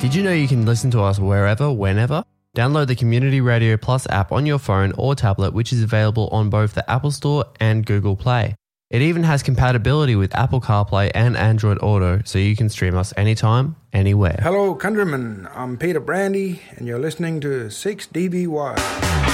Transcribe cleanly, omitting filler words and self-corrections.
Did you know you can listen to us wherever, whenever? Download the Community Radio Plus app on your phone or tablet, which is available on both the Apple Store and Google Play. It even has compatibility with Apple CarPlay and Android Auto, so you can stream us anytime, anywhere. Hello, countrymen. I'm Peter Brandy, and you're listening to 6dBY.